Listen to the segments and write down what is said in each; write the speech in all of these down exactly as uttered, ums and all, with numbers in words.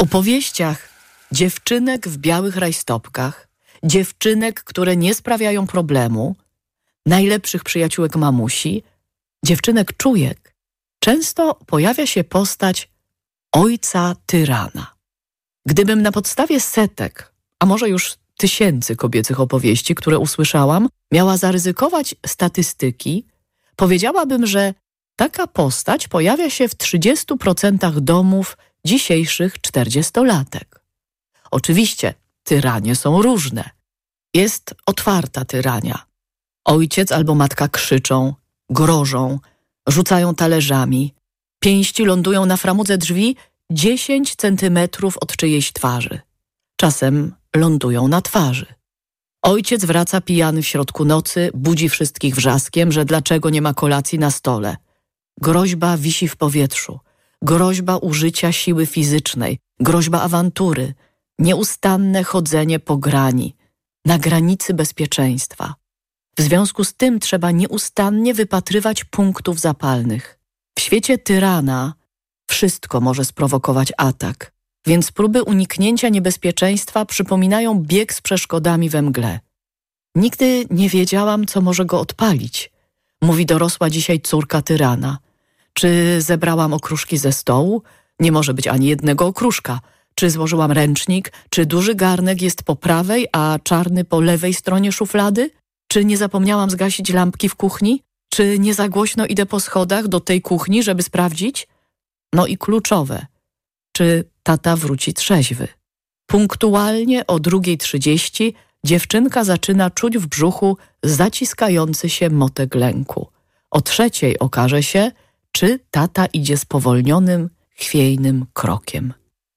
opowieściach dziewczynek w białych rajstopkach, dziewczynek, które nie sprawiają problemu, najlepszych przyjaciółek mamusi, dziewczynek czujek, często pojawia się postać ojca tyrana. Gdybym na podstawie setek, a może już tysięcy kobiecych opowieści, które usłyszałam, miała zaryzykować statystyki, powiedziałabym, że taka postać pojawia się w trzydziestu procentach domów dzisiejszych czterdziestolatek. Oczywiście tyranie są różne. Jest otwarta tyrania. Ojciec albo matka krzyczą, grożą, rzucają talerzami, pięści lądują na framudze drzwi dziesięć centymetrów od czyjejś twarzy. Czasem lądują na twarzy. Ojciec wraca pijany w środku nocy, budzi wszystkich wrzaskiem, że dlaczego nie ma kolacji na stole. Groźba wisi w powietrzu. Groźba użycia siły fizycznej, groźba awantury, nieustanne chodzenie po grani, na granicy bezpieczeństwa. W związku z tym trzeba nieustannie wypatrywać punktów zapalnych. W świecie tyrana wszystko może sprowokować atak, więc próby uniknięcia niebezpieczeństwa przypominają bieg z przeszkodami we mgle. Nigdy nie wiedziałam, co może go odpalić, mówi dorosła dzisiaj córka tyrana. Czy zebrałam okruszki ze stołu? Nie może być ani jednego okruszka. Czy złożyłam ręcznik? Czy duży garnek jest po prawej, a czarny po lewej stronie szuflady? Czy nie zapomniałam zgasić lampki w kuchni? Czy nie za głośno idę po schodach do tej kuchni, żeby sprawdzić? No i kluczowe. Czy tata wróci trzeźwy? Punktualnie o drugiej trzydzieści dziewczynka zaczyna czuć w brzuchu zaciskający się motek lęku. O trzeciej okaże się, czy tata idzie spowolnionym, chwiejnym krokiem.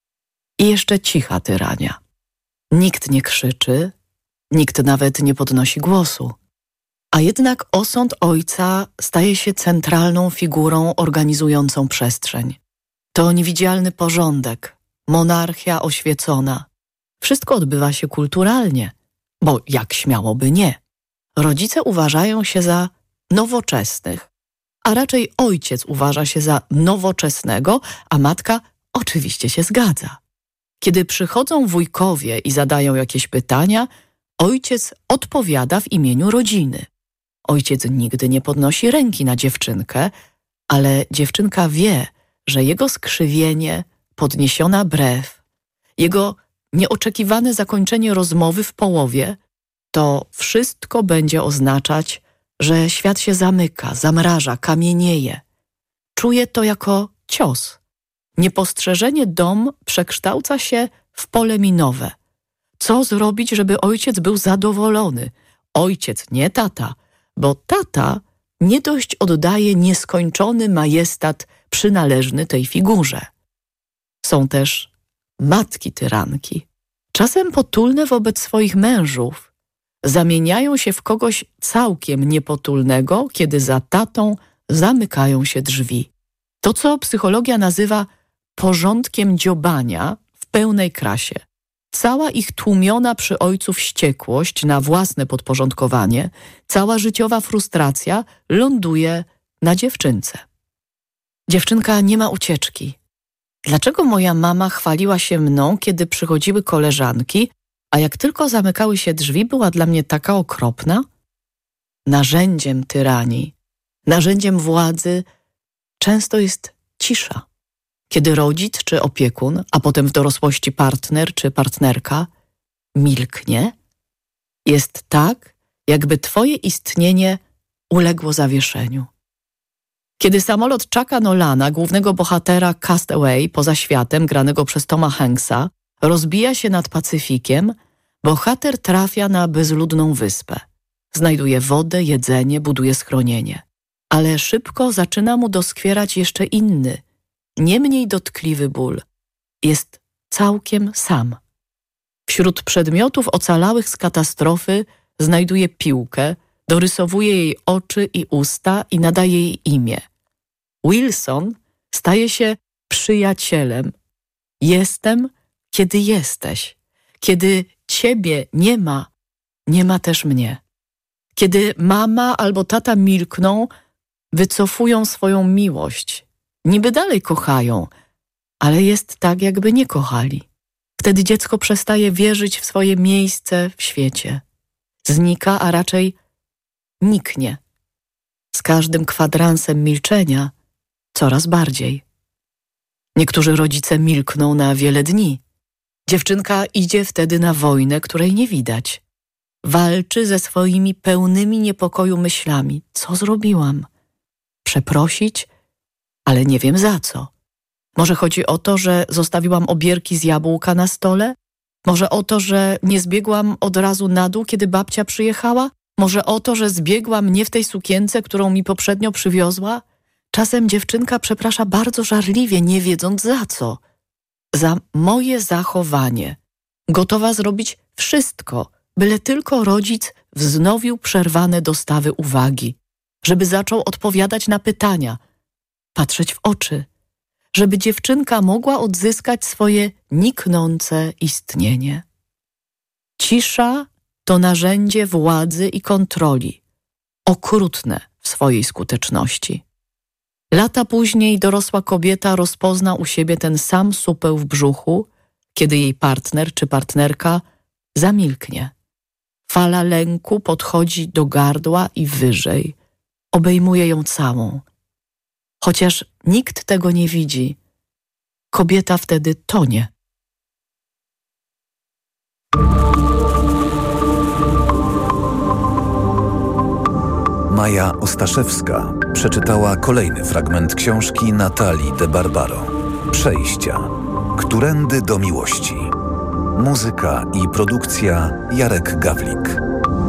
I jeszcze cicha tyrania. Nikt nie krzyczy, nikt nawet nie podnosi głosu. A jednak osąd ojca staje się centralną figurą organizującą przestrzeń. To niewidzialny porządek, monarchia oświecona. Wszystko odbywa się kulturalnie, bo jak śmiałoby nie. Rodzice uważają się za nowoczesnych, a raczej ojciec uważa się za nowoczesnego, a matka oczywiście się zgadza. Kiedy przychodzą wujkowie i zadają jakieś pytania, ojciec odpowiada w imieniu rodziny. Ojciec nigdy nie podnosi ręki na dziewczynkę, ale dziewczynka wie, że jego skrzywienie, podniesiona brew, jego nieoczekiwane zakończenie rozmowy w połowie, to wszystko będzie oznaczać, że świat się zamyka, zamraża, kamienieje. Czuje to jako cios. Niepostrzeżenie dom przekształca się w pole minowe. Co zrobić, żeby ojciec był zadowolony? Ojciec, nie tata, bo tata nie dość oddaje nieskończony majestat przynależny tej figurze. Są też matki tyranki. Czasem potulne wobec swoich mężów zamieniają się w kogoś całkiem niepotulnego, kiedy za tatą zamykają się drzwi. To, co psychologia nazywa porządkiem dziobania w pełnej krasie. Cała ich tłumiona przy ojcu wściekłość na własne podporządkowanie, cała życiowa frustracja ląduje na dziewczynce. Dziewczynka nie ma ucieczki. Dlaczego moja mama chwaliła się mną, kiedy przychodziły koleżanki, a jak tylko zamykały się drzwi, była dla mnie taka okropna? Narzędziem tyranii, narzędziem władzy często jest cisza. Kiedy rodzic czy opiekun, a potem w dorosłości partner czy partnerka milknie, jest tak, jakby twoje istnienie uległo zawieszeniu. Kiedy samolot Chucka Nolana, głównego bohatera Cast Away poza światem, granego przez Toma Hanksa, rozbija się nad Pacyfikiem, bohater trafia na bezludną wyspę. Znajduje wodę, jedzenie, buduje schronienie. Ale szybko zaczyna mu doskwierać jeszcze inny, nie mniej dotkliwy ból. Jest całkiem sam. Wśród przedmiotów ocalałych z katastrofy znajduje piłkę, dorysowuje jej oczy i usta i nadaje jej imię. Wilson staje się przyjacielem. Jestem, kiedy jesteś. Kiedy ciebie nie ma, nie ma też mnie. Kiedy mama albo tata milkną, wycofują swoją miłość. Niby dalej kochają, ale jest tak, jakby nie kochali. Wtedy dziecko przestaje wierzyć w swoje miejsce w świecie. Znika, a raczej niknie. Z każdym kwadransem milczenia coraz bardziej. Niektórzy rodzice milkną na wiele dni. Dziewczynka idzie wtedy na wojnę, której nie widać. Walczy ze swoimi pełnymi niepokoju myślami. Co zrobiłam? Przeprosić? Ale nie wiem za co. Może chodzi o to, że zostawiłam obierki z jabłka na stole? Może o to, że nie zbiegłam od razu na dół, kiedy babcia przyjechała? Może o to, że zbiegłam nie w tej sukience, którą mi poprzednio przywiozła? Czasem dziewczynka przeprasza bardzo żarliwie, nie wiedząc za co. Za moje zachowanie. Gotowa zrobić wszystko, byle tylko rodzic wznowił przerwane dostawy uwagi, żeby zaczął odpowiadać na pytania, patrzeć w oczy, żeby dziewczynka mogła odzyskać swoje niknące istnienie. Cisza to narzędzie władzy i kontroli, okrutne w swojej skuteczności. Lata później dorosła kobieta rozpozna u siebie ten sam supeł w brzuchu, kiedy jej partner czy partnerka zamilknie. Fala lęku podchodzi do gardła i wyżej, obejmuje ją całą. Chociaż nikt tego nie widzi, kobieta wtedy tonie. Maja Ostaszewska przeczytała kolejny fragment książki Natalii de Barbaro. Przejścia. Którędy do miłości. Muzyka i produkcja Jarek Gawlik.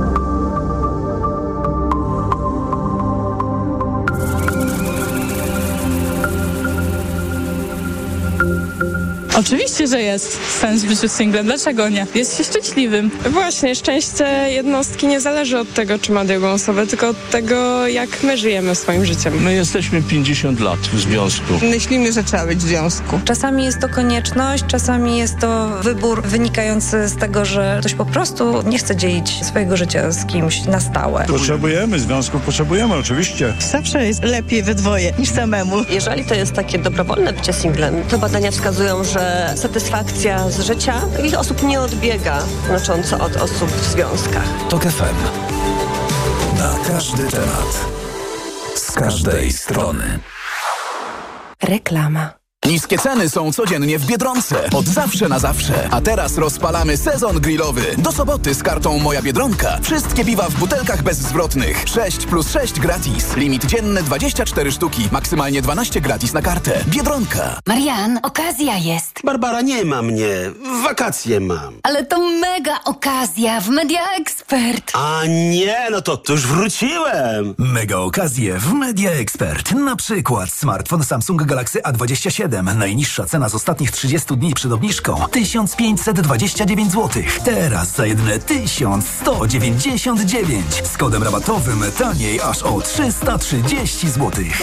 Oczywiście, że jest sens w życiu singlem. Dlaczego nie? Jest się szczęśliwym. Właśnie, szczęście jednostki nie zależy od tego, czy ma drugą osobę, tylko od tego, jak my żyjemy swoim życiem. My jesteśmy pięćdziesiąt lat w związku. Myślimy, że trzeba być w związku. Czasami jest to konieczność, czasami jest to wybór wynikający z tego, że ktoś po prostu nie chce dzielić swojego życia z kimś na stałe. Potrzebujemy związków, potrzebujemy oczywiście. Zawsze jest lepiej we dwoje niż samemu. Jeżeli to jest takie dobrowolne bycie singlem, to badania wskazują, że satysfakcja z życia takich osób nie odbiega znacząco od osób w związkach. Tok F M. Na każdy temat. Z każdej strony. Reklama. Niskie ceny są codziennie w Biedronce. Od zawsze na zawsze. A teraz rozpalamy sezon grillowy. Do soboty z kartą Moja Biedronka. Wszystkie piwa w butelkach bezzwrotnych. sześć plus sześć gratis. Limit dzienny dwadzieścia cztery sztuki. Maksymalnie dwanaście gratis na kartę. Biedronka. Marian, okazja jest. Barbara, nie ma mnie. Wakacje mam. Ale to mega okazja w Media Expert. A nie, no to, to już wróciłem. Mega okazje w Media Expert. Na przykład smartfon Samsung Galaxy A dwadzieścia siedem. Najniższa cena z ostatnich trzydziestu dni przed obniżką tysiąc pięćset dwadzieścia dziewięć złotych. Teraz za jedyne tysiąc sto dziewięćdziesiąt dziewięć. Z kodem rabatowym taniej aż o trzysta trzydzieści złotych.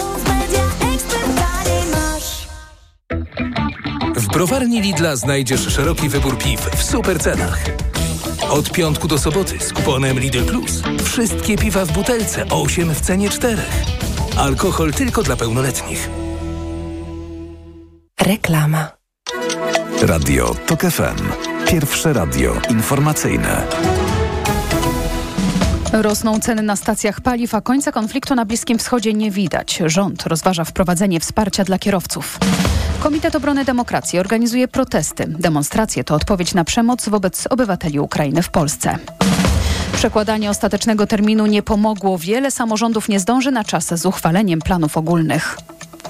W browarni Lidla znajdziesz szeroki wybór piw w super cenach. Od piątku do soboty z kuponem Lidl Plus. Wszystkie piwa w butelce, osiem w cenie czterech. Alkohol tylko dla pełnoletnich. Reklama. Radio Tok F M. Pierwsze radio informacyjne. Rosną ceny na stacjach paliw, a końca konfliktu na Bliskim Wschodzie nie widać. Rząd rozważa wprowadzenie wsparcia dla kierowców. Komitet Obrony Demokracji organizuje protesty. Demonstracje to odpowiedź na przemoc wobec obywateli Ukrainy w Polsce. Przekładanie ostatecznego terminu nie pomogło. Wiele samorządów nie zdąży na czas z uchwaleniem planów ogólnych.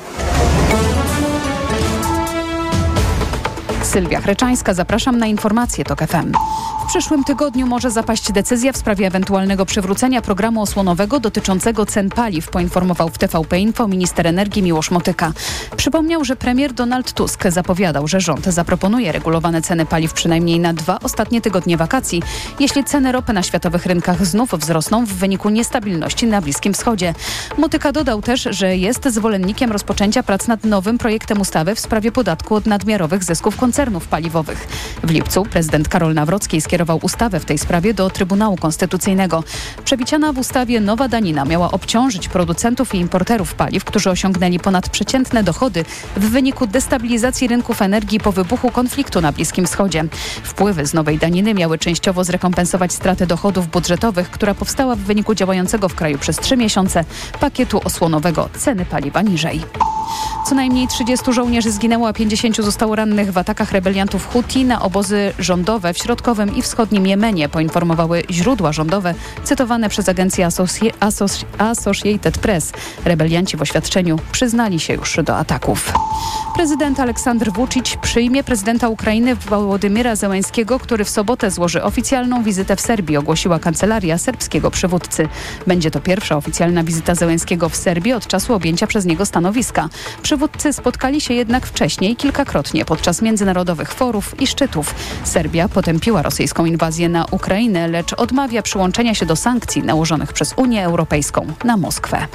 Sylwia Chreczańska, zapraszam na informacje Tok F M. W przyszłym tygodniu może zapaść decyzja w sprawie ewentualnego przywrócenia programu osłonowego dotyczącego cen paliw, poinformował w T V P Info minister energii Miłosz Motyka. Przypomniał, że premier Donald Tusk zapowiadał, że rząd zaproponuje regulowane ceny paliw przynajmniej na dwa ostatnie tygodnie wakacji, jeśli ceny ropy na światowych rynkach znów wzrosną w wyniku niestabilności na Bliskim Wschodzie. Motyka dodał też, że jest zwolennikiem rozpoczęcia prac nad nowym projektem ustawy w sprawie podatku od nadmiarowych zysków koncernów. koncernów paliwowych. W lipcu prezydent Karol Nawrocki skierował ustawę w tej sprawie do Trybunału Konstytucyjnego. Przewidziana w ustawie nowa danina miała obciążyć producentów i importerów paliw, którzy osiągnęli ponadprzeciętne dochody w wyniku destabilizacji rynków energii po wybuchu konfliktu na Bliskim Wschodzie. Wpływy z nowej daniny miały częściowo zrekompensować stratę dochodów budżetowych, która powstała w wyniku działającego w kraju przez trzy miesiące pakietu osłonowego ceny paliwa niżej. Co najmniej trzydziestu żołnierzy zginęło, a pięćdziesięciu zostało rannych w atakach rebeliantów Huti na obozy rządowe w środkowym i wschodnim Jemenie, poinformowały źródła rządowe cytowane przez agencję Associ- Associ- Associated Press. Rebelianci w oświadczeniu przyznali się już do ataków. Prezydent Aleksandr Vučić przyjmie prezydenta Ukrainy Wołodymyra Zełenskiego, który w sobotę złoży oficjalną wizytę w Serbii, ogłosiła kancelaria serbskiego przywódcy. Będzie to pierwsza oficjalna wizyta Zełenskiego w Serbii od czasu objęcia przez niego stanowiska. Przywódcy spotkali się jednak wcześniej kilkakrotnie podczas międzynarodowych forów i szczytów. Serbia potępiła rosyjską inwazję na Ukrainę, lecz odmawia przyłączenia się do sankcji nałożonych przez Unię Europejską na Moskwę.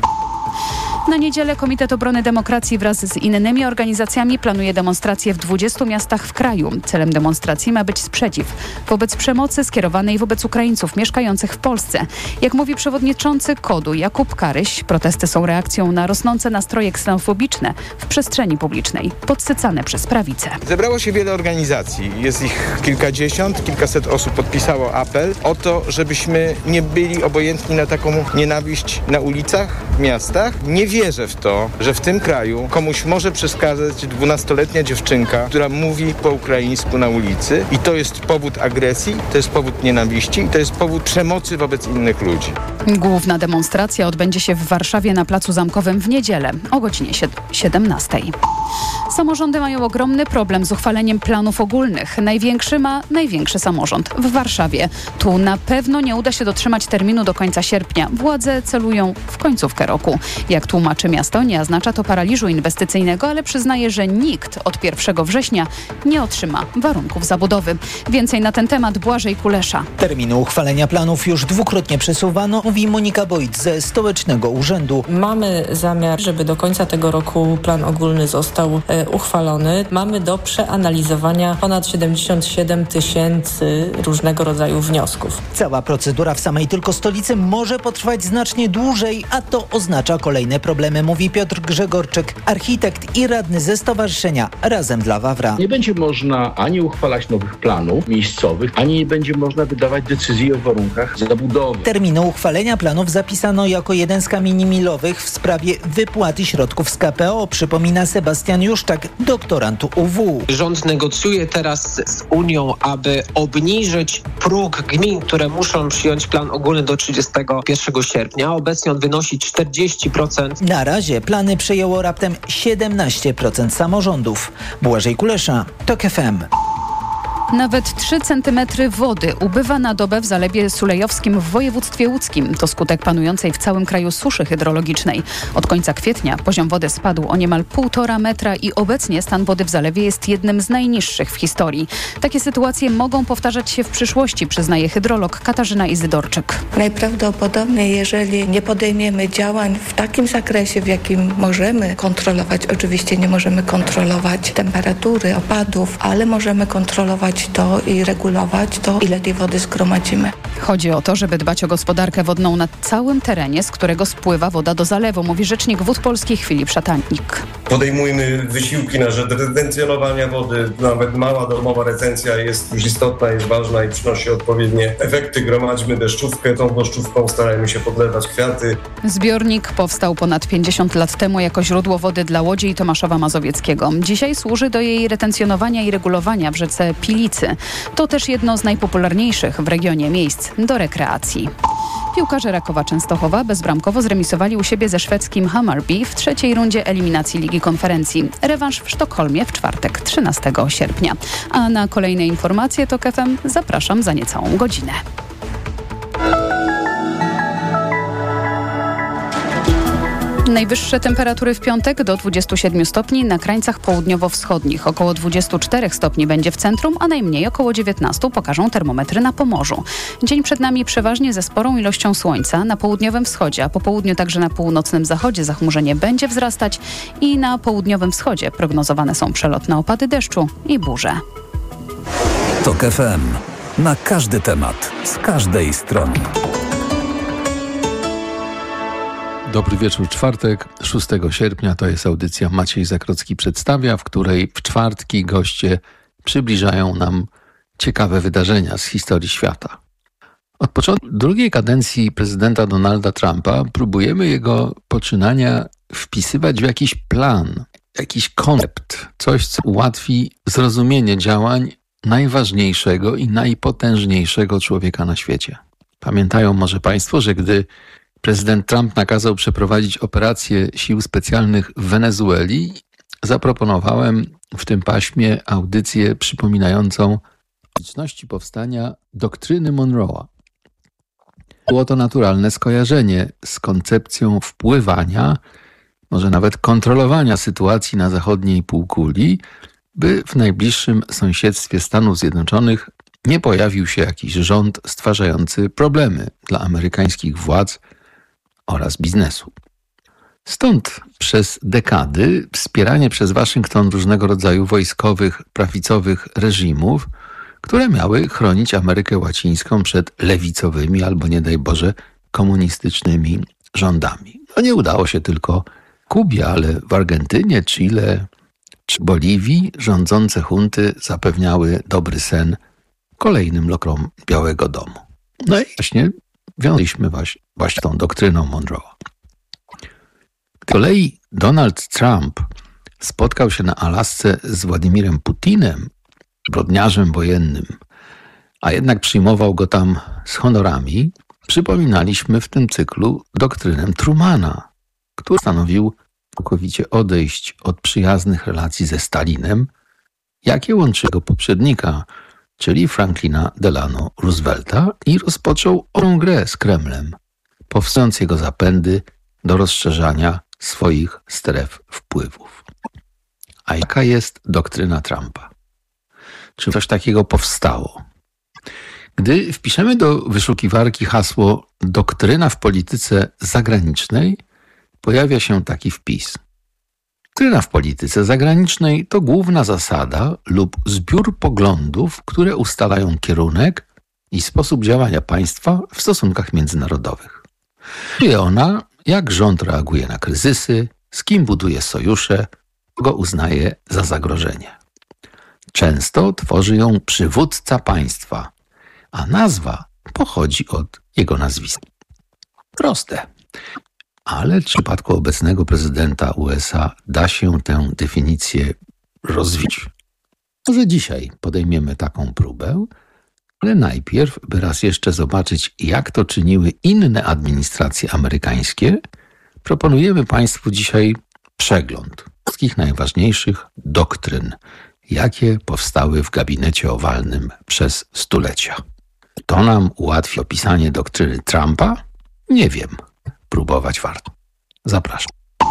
Na niedzielę Komitet Obrony Demokracji wraz z innymi organizacjami planuje demonstracje w dwudziestu miastach w kraju. Celem demonstracji ma być sprzeciw wobec przemocy skierowanej wobec Ukraińców mieszkających w Polsce. Jak mówi przewodniczący KOD-u Jakub Karyś, protesty są reakcją na rosnące nastroje ksenofobiczne w przestrzeni publicznej, podsycane przez prawicę. Zebrało się wiele organizacji, jest ich kilkadziesiąt, kilkaset osób podpisało apel o to, żebyśmy nie byli obojętni na taką nienawiść na ulicach, w miastach. Nie wierzę w to, że w tym kraju komuś może przeszkadzać dwunastoletnia dziewczynka, która mówi po ukraińsku na ulicy i to jest powód agresji, to jest powód nienawiści i to jest powód przemocy wobec innych ludzi. Główna demonstracja odbędzie się w Warszawie na Placu Zamkowym w niedzielę o godzinie siedemnastej. Samorządy mają ogromny problem z uchwaleniem planów ogólnych. Największy ma największy samorząd w Warszawie. Tu na pewno nie uda się dotrzymać terminu do końca sierpnia. Władze celują w końcówkę roku. Jak tłumaczy miasto, nie oznacza to paraliżu inwestycyjnego, ale przyznaje, że nikt od pierwszego września nie otrzyma warunków zabudowy. Więcej na ten temat Błażej Kulesza. Terminu uchwalenia planów już dwukrotnie przesuwano, mówi Monika Wojt ze Stołecznego Urzędu. Mamy zamiar, żeby do końca tego roku plan ogólny został e, uchwalony. Mamy do przeanalizowania ponad siedemdziesiąt siedem tysięcy różnego rodzaju wniosków. Cała procedura w samej tylko stolicy może potrwać znacznie dłużej, a to oznacza kolejne problemy, mówi Piotr Grzegorczyk, architekt i radny ze stowarzyszenia Razem dla Wawra. Nie będzie można ani uchwalać nowych planów miejscowych, ani nie będzie można wydawać decyzji o warunkach zabudowy. Terminu uchwalenia planów zapisano jako jeden z kamieni milowych w sprawie wypłaty środków z K P O, przypomina Sebastian Juszczak, doktorant U W. Rząd negocjuje teraz z Unią, aby obniżyć próg gmin, które muszą przyjąć plan ogólny do trzydziestego pierwszego sierpnia. Obecnie on wynosi czterdzieści procent. Na razie plany przejęło raptem siedemnaście procent samorządów. Błażej Kulesza, TOK F M. Nawet trzy centymetry wody ubywa na dobę w Zalewie Sulejowskim w województwie łódzkim. To skutek panującej w całym kraju suszy hydrologicznej. Od końca kwietnia poziom wody spadł o niemal półtora metra i obecnie stan wody w zalewie jest jednym z najniższych w historii. Takie sytuacje mogą powtarzać się w przyszłości, przyznaje hydrolog Katarzyna Izydorczyk. Najprawdopodobniej, jeżeli nie podejmiemy działań w takim zakresie, w jakim możemy kontrolować, oczywiście nie możemy kontrolować temperatury, opadów, ale możemy kontrolować to i regulować to, ile tej wody zgromadzimy. Chodzi o to, żeby dbać o gospodarkę wodną na całym terenie, z którego spływa woda do zalewu, mówi rzecznik Wód Polskich Filip Szatanik. Podejmujmy wysiłki na rzecz retencjonowania wody. Nawet mała domowa retencja jest już istotna, jest ważna i przynosi odpowiednie efekty. Gromadźmy deszczówkę, tą deszczówką starajmy się podlewać kwiaty. Zbiornik powstał ponad pięćdziesiąt lat temu jako źródło wody dla Łodzi i Tomaszowa Mazowieckiego. Dzisiaj służy do jej retencjonowania i regulowania w rzece Pilicy. To też jedno z najpopularniejszych w regionie miejsc do rekreacji. Piłkarze Rakowa Częstochowa bezbramkowo zremisowali u siebie ze szwedzkim Hammarby w trzeciej rundzie eliminacji Ligi Konferencji. Rewanż w Sztokholmie w czwartek, trzynastego sierpnia. A na kolejne informacje TOK F M zapraszam za niecałą godzinę. Najwyższe temperatury w piątek do dwudziestu siedmiu stopni na krańcach południowo-wschodnich. Około dwudziestu czterech stopni będzie w centrum, a najmniej około dziewiętnastu pokażą termometry na Pomorzu. Dzień przed nami przeważnie ze sporą ilością słońca. Na południowym wschodzie, a po południu także na północnym zachodzie zachmurzenie będzie wzrastać i na południowym wschodzie prognozowane są przelotne opady deszczu i burze. TOK F M. Na każdy temat, z każdej strony. Dobry wieczór, czwartek, szóstego sierpnia, to jest audycja Maciej Zakrocki przedstawia, w której w czwartki goście przybliżają nam ciekawe wydarzenia z historii świata. Od początku drugiej kadencji prezydenta Donalda Trumpa próbujemy jego poczynania wpisywać w jakiś plan, jakiś koncept, coś, co ułatwi zrozumienie działań najważniejszego i najpotężniejszego człowieka na świecie. Pamiętają może Państwo, że gdy prezydent Trump nakazał przeprowadzić operację sił specjalnych w Wenezueli, zaproponowałem w tym paśmie audycję przypominającą okoliczności powstania doktryny Monroe'a. Było to naturalne skojarzenie z koncepcją wpływania, może nawet kontrolowania sytuacji na zachodniej półkuli, by w najbliższym sąsiedztwie Stanów Zjednoczonych nie pojawił się jakiś rząd stwarzający problemy dla amerykańskich władz oraz biznesu. Stąd przez dekady wspieranie przez Waszyngton różnego rodzaju wojskowych, prawicowych reżimów, które miały chronić Amerykę Łacińską przed lewicowymi albo nie daj Boże komunistycznymi rządami. No nie udało się tylko Kubie, ale w Argentynie, Chile czy Boliwii rządzące hunty zapewniały dobry sen kolejnym lokrom Białego Domu. No i właśnie wiązaliśmy właśnie, właśnie tą doktryną Monroe'a. Z kolei Donald Trump spotkał się na Alasce z Władimirem Putinem, zbrodniarzem wojennym, a jednak przyjmował go tam z honorami, przypominaliśmy w tym cyklu doktrynę Trumana, który stanowił całkowicie odejść od przyjaznych relacji ze Stalinem, jakie łączy jego poprzednika, czyli Franklina Delano Roosevelta, i rozpoczął orą grę z Kremlem, powstrzymając jego zapędy do rozszerzania swoich stref wpływów. A jaka jest doktryna Trumpa? Czy coś takiego powstało? Gdy wpiszemy do wyszukiwarki hasło doktryna w polityce zagranicznej, pojawia się taki wpis. Doktryna w polityce zagranicznej to główna zasada lub zbiór poglądów, które ustalają kierunek i sposób działania państwa w stosunkach międzynarodowych. Wie ona, jak rząd reaguje na kryzysy, z kim buduje sojusze, kogo uznaje za zagrożenie. Często tworzy ją przywódca państwa, a nazwa pochodzi od jego nazwiska. Proste. Ale w przypadku obecnego prezydenta U S A da się tę definicję rozwinąć. Może dzisiaj podejmiemy taką próbę, ale najpierw, by raz jeszcze zobaczyć, jak to czyniły inne administracje amerykańskie, proponujemy Państwu dzisiaj przegląd wszystkich najważniejszych doktryn, jakie powstały w gabinecie owalnym przez stulecia. To nam ułatwi opisanie doktryny Trumpa? Nie wiem. Próbować warto. Zapraszam.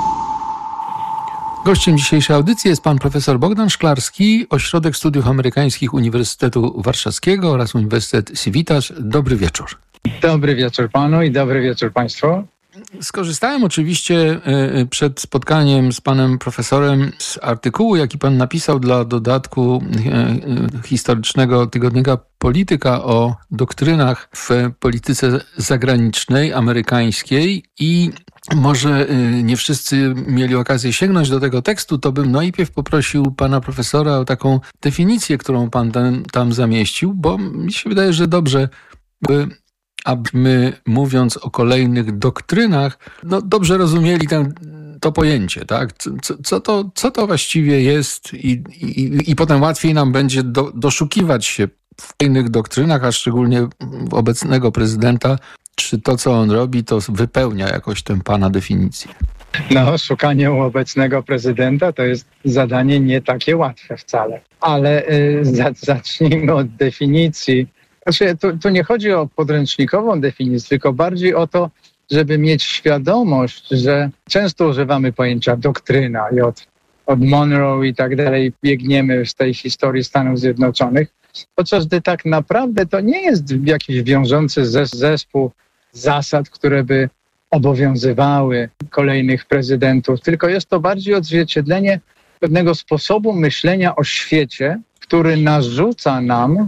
Gościem dzisiejszej audycji jest pan profesor Bogdan Szklarski, Ośrodek Studiów Amerykańskich Uniwersytetu Warszawskiego oraz Uniwersytet Civitas. Dobry wieczór. Dobry wieczór panu i dobry wieczór państwu. Skorzystałem oczywiście przed spotkaniem z panem profesorem z artykułu, jaki pan napisał dla dodatku historycznego tygodnika Polityka o doktrynach w polityce zagranicznej amerykańskiej i może nie wszyscy mieli okazję sięgnąć do tego tekstu, to bym najpierw poprosił pana profesora o taką definicję, którą pan tam, tam zamieścił, bo mi się wydaje, że dobrze by abyśmy, mówiąc o kolejnych doktrynach, no dobrze rozumieli ten, to pojęcie, tak? Co, co, to, co to właściwie jest i, i, i potem łatwiej nam będzie do, doszukiwać się w kolejnych doktrynach, a szczególnie obecnego prezydenta, czy to, co on robi, to wypełnia jakoś tę pana definicję. No, szukanie u obecnego prezydenta to jest zadanie nie takie łatwe wcale. Ale y, zacznijmy od definicji. Znaczy, tu, tu nie chodzi o podręcznikową definicję, tylko bardziej o to, żeby mieć świadomość, że często używamy pojęcia doktryna i od, od Monroe i tak dalej biegniemy z tej historii Stanów Zjednoczonych, podczas gdy tak naprawdę to nie jest jakiś wiążący zespół zasad, które by obowiązywały kolejnych prezydentów, tylko jest to bardziej odzwierciedlenie pewnego sposobu myślenia o świecie, który narzuca nam,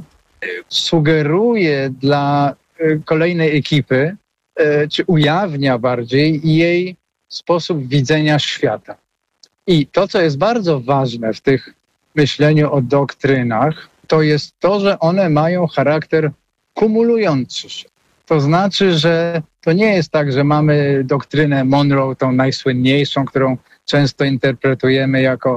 sugeruje dla kolejnej ekipy, czy ujawnia bardziej jej sposób widzenia świata. I to, co jest bardzo ważne w tych myśleniu o doktrynach, to jest to, że one mają charakter kumulujący się. To znaczy, że to nie jest tak, że mamy doktrynę Monroe, tą najsłynniejszą, którą często interpretujemy jako,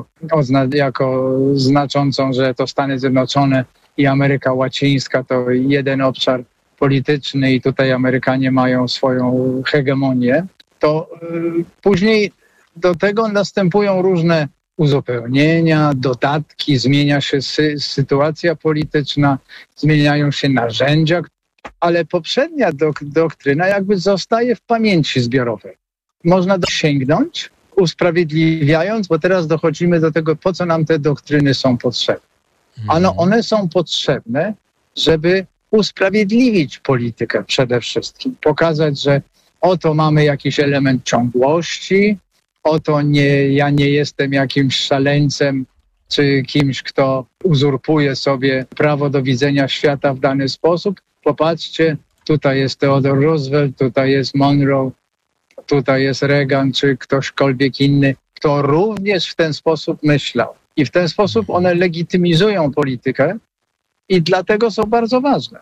jako znaczącą, że to Stany Zjednoczone i Ameryka Łacińska to jeden obszar polityczny i tutaj Amerykanie mają swoją hegemonię. To yy, później do tego następują różne uzupełnienia, dodatki, zmienia się sy- sytuacja polityczna, zmieniają się narzędzia, ale poprzednia dok- doktryna jakby zostaje w pamięci zbiorowej. Można dosięgnąć, usprawiedliwiając, bo teraz dochodzimy do tego, po co nam te doktryny są potrzebne. Ano one są potrzebne, żeby usprawiedliwić politykę przede wszystkim. Pokazać, że oto mamy jakiś element ciągłości, oto nie, ja nie jestem jakimś szaleńcem czy kimś, kto uzurpuje sobie prawo do widzenia świata w dany sposób. Popatrzcie, tutaj jest Theodore Roosevelt, tutaj jest Monroe, tutaj jest Reagan czy ktośkolwiek inny, kto również w ten sposób myślał. I w ten sposób one legitymizują politykę i dlatego są bardzo ważne.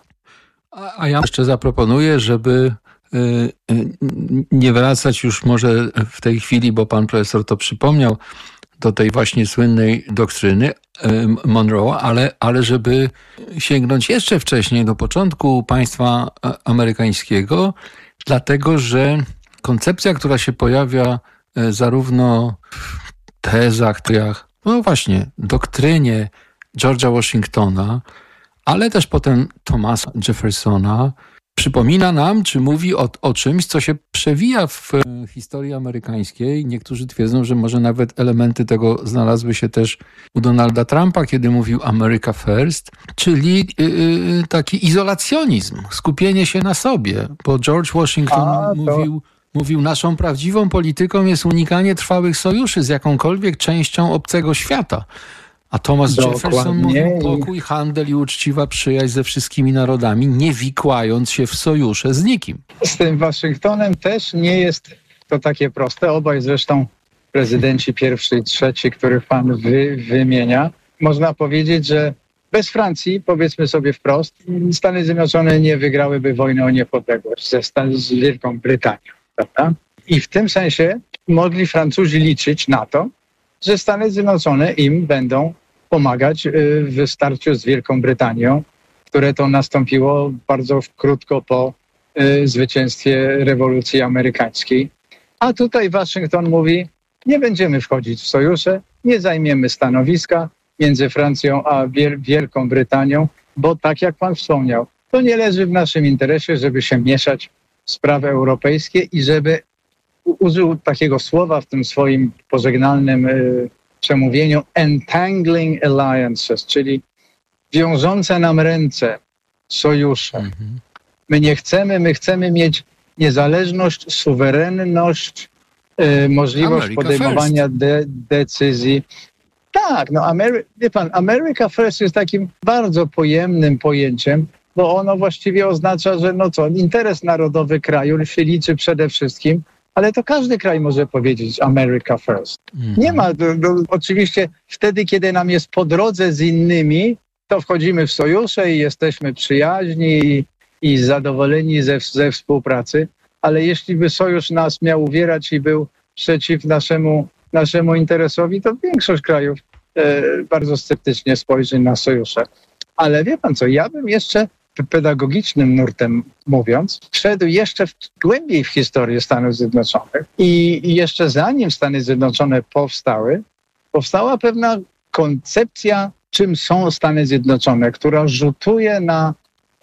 A, a ja jeszcze zaproponuję, żeby y, y, nie wracać już może w tej chwili, bo pan profesor to przypomniał, do tej właśnie słynnej doktryny y, Monroe, ale, ale żeby sięgnąć jeszcze wcześniej, do początku państwa amerykańskiego, dlatego że koncepcja, która się pojawia y, zarówno w tezach, teoriach, no właśnie, doktrynie George'a Washingtona, ale też potem Thomasa Jeffersona, przypomina nam, czy mówi o, o czymś, co się przewija w historii amerykańskiej. Niektórzy twierdzą, że może nawet elementy tego znalazły się też u Donalda Trumpa, kiedy mówił America First, czyli yy, taki izolacjonizm, skupienie się na sobie, bo George Washington A, to... mówił... Mówił, naszą prawdziwą polityką jest unikanie trwałych sojuszy z jakąkolwiek częścią obcego świata. A Thomas Dokładnie. Jefferson mówił pokój, handel i uczciwa przyjaźń ze wszystkimi narodami, nie wikłając się w sojusze z nikim. Z tym Waszyngtonem też nie jest to takie proste. Obaj zresztą prezydenci pierwszy i trzeci, których pan wy, wymienia. Można powiedzieć, że bez Francji, powiedzmy sobie wprost, Stany Zjednoczone nie wygrałyby wojny o niepodległość ze Stan- z Wielką Brytanią. Prawda? I w tym sensie mogli Francuzi liczyć na to, że Stany Zjednoczone im będą pomagać w starciu z Wielką Brytanią, które to nastąpiło bardzo krótko po zwycięstwie rewolucji amerykańskiej. A tutaj Waszyngton mówi, nie będziemy wchodzić w sojusze, nie zajmiemy stanowiska między Francją a Wielką Brytanią, bo tak jak pan wspomniał, to nie leży w naszym interesie, żeby się mieszać w sprawy europejskie i żeby użył takiego słowa w tym swoim pożegnalnym y, przemówieniu entangling alliances, czyli wiążące nam ręce sojusze. Mhm. My nie chcemy, my chcemy mieć niezależność, suwerenność, y, możliwość America podejmowania de- decyzji. Tak, no Amery- wie pan, America First jest takim bardzo pojemnym pojęciem, bo ono właściwie oznacza, że no co, interes narodowy kraju się liczy przede wszystkim, ale to każdy kraj może powiedzieć America First. Mm. Nie ma, do, do, oczywiście wtedy, kiedy nam jest po drodze z innymi, to wchodzimy w sojusze i jesteśmy przyjaźni i, i zadowoleni ze, ze współpracy, ale jeśli by sojusz nas miał uwierać i był przeciw naszemu, naszemu interesowi, to większość krajów e, bardzo sceptycznie spojrzy na sojusze. Ale wie pan co, ja bym jeszcze pedagogicznym nurtem mówiąc, wszedł jeszcze w, głębiej w historię Stanów Zjednoczonych i, i jeszcze zanim Stany Zjednoczone powstały, powstała pewna koncepcja, czym są Stany Zjednoczone, która rzutuje na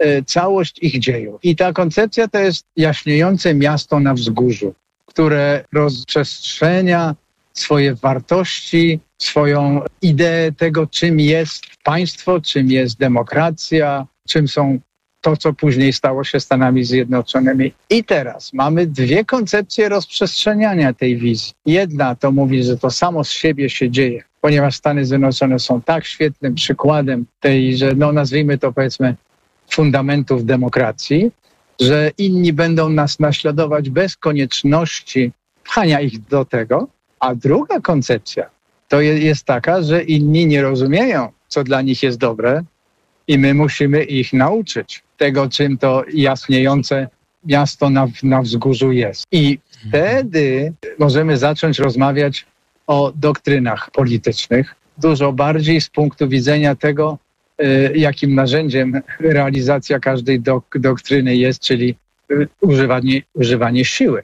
e, całość ich dziejów. I ta koncepcja to jest jaśniejące miasto na wzgórzu, które rozprzestrzenia swoje wartości, swoją ideę tego, czym jest państwo, czym jest demokracja, czym są to, co później stało się Stanami Zjednoczonymi. I teraz mamy dwie koncepcje rozprzestrzeniania tej wizji. Jedna to mówi, że to samo z siebie się dzieje, ponieważ Stany Zjednoczone są tak świetnym przykładem tej, że no nazwijmy to powiedzmy fundamentów demokracji, że inni będą nas naśladować bez konieczności pchania ich do tego. A druga koncepcja to jest taka, że inni nie rozumieją, co dla nich jest dobre i my musimy ich nauczyć tego, czym to jasniejące miasto na, na wzgórzu jest. I wtedy możemy zacząć rozmawiać o doktrynach politycznych, dużo bardziej z punktu widzenia tego, y, jakim narzędziem realizacja każdej dok- doktryny jest, czyli y, używanie, używanie siły.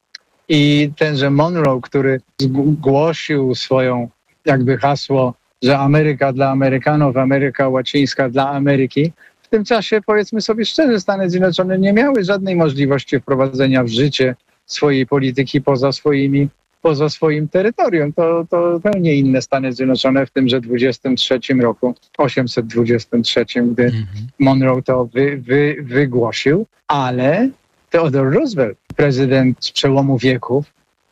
I tenże Monroe, który zgłosił swoją jakby hasło, że Ameryka dla Amerykanów, Ameryka łacińska dla Ameryki, w tym czasie, powiedzmy sobie szczerze, Stany Zjednoczone nie miały żadnej możliwości wprowadzenia w życie swojej polityki poza swoimi, poza swoim terytorium. To, to zupełnie inne Stany Zjednoczone w tymże dwudziestym trzecim roku, osiemset dwudziestym trzecim, gdy mm-hmm. Monroe to wy, wy, wygłosił, ale Theodore Roosevelt, prezydent z przełomu wieków,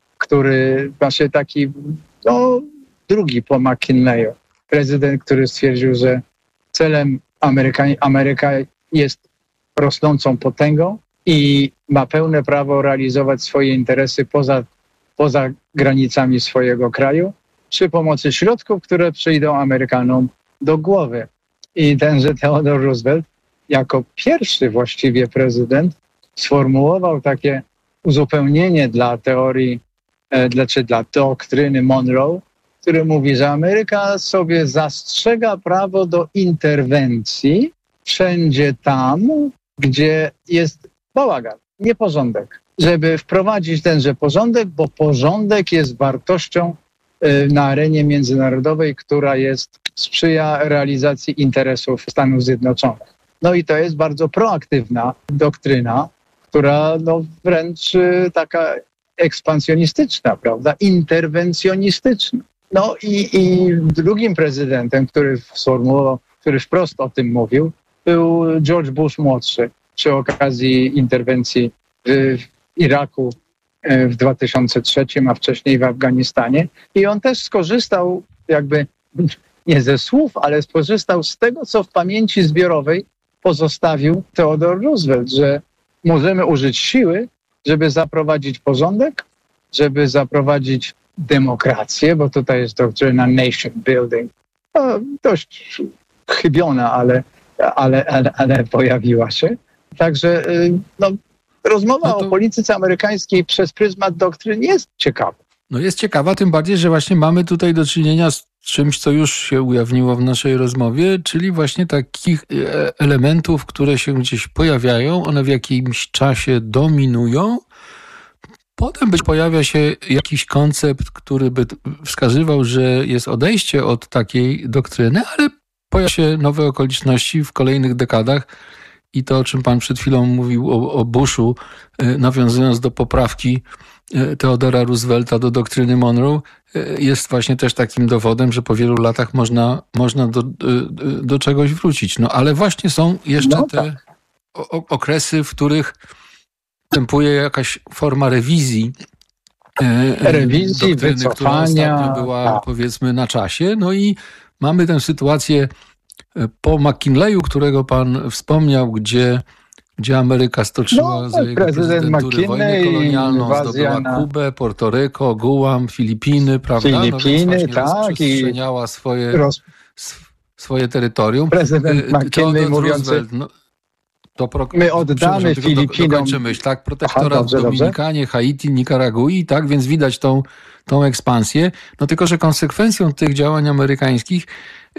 który właśnie taki, no, drugi po McKinleyu, prezydent, który stwierdził, że celem Ameryka, Ameryka jest rosnącą potęgą i ma pełne prawo realizować swoje interesy poza, poza granicami swojego kraju przy pomocy środków, które przyjdą Amerykanom do głowy. I tenże Theodore Roosevelt jako pierwszy właściwie prezydent sformułował takie uzupełnienie dla teorii, dla, czy dla doktryny Monroe, który mówi, że Ameryka sobie zastrzega prawo do interwencji wszędzie tam, gdzie jest bałagan, nieporządek. Żeby wprowadzić tenże porządek, bo porządek jest wartością na arenie międzynarodowej, która jest, sprzyja realizacji interesów Stanów Zjednoczonych. No i to jest bardzo proaktywna doktryna, która no wręcz taka ekspansjonistyczna, prawda, interwencjonistyczna. No i, i drugim prezydentem, który sformułował, który wprost o tym mówił, był George Bush młodszy przy okazji interwencji w, w Iraku w dwa tysiące trzecim, a wcześniej w Afganistanie. I on też skorzystał jakby nie ze słów, ale skorzystał z tego, co w pamięci zbiorowej pozostawił Theodore Roosevelt, że możemy użyć siły, żeby zaprowadzić porządek, żeby zaprowadzić demokrację, bo tutaj jest doktryna nation building. No, dość chybiona, ale, ale, ale, ale pojawiła się. Także no, rozmowa no to... o polityce amerykańskiej przez pryzmat doktryn jest ciekawa. No jest ciekawa, tym bardziej, że właśnie mamy tutaj do czynienia z czymś, co już się ujawniło w naszej rozmowie, czyli właśnie takich elementów, które się gdzieś pojawiają, one w jakimś czasie dominują. Potem być pojawia się jakiś koncept, który by wskazywał, że jest odejście od takiej doktryny, ale pojawiają się nowe okoliczności w kolejnych dekadach i to, o czym pan przed chwilą mówił o, o Bushu, nawiązując do poprawki Theodora Roosevelta do doktryny Monroe, jest właśnie też takim dowodem, że po wielu latach można, można do, do czegoś wrócić. No ale właśnie są jeszcze no, te tak. okresy, w których następuje jakaś forma rewizji, rewizji, doktryny, wycofania, która była tak. powiedzmy na czasie. No i mamy tę sytuację po McKinleyu, którego pan wspomniał, gdzie, gdzie Ameryka stoczyła no, za jego prezydentury wojnę kolonialną, zdobyła na... Kubę, Portoryko, Guam, Filipiny, prawda? Filipiny, no tak. Rozprzestrzeniała swoje, roz... swoje terytorium. Prezydent McKinley mówiący... No, To pro... My oddamy Filipinom... Dokończę myśl, tak? Protektorat Aha, dobrze, w Dominikanie, dobrze. Haiti, Nikaragui, tak? Więc widać tą, tą ekspansję. No tylko, że konsekwencją tych działań amerykańskich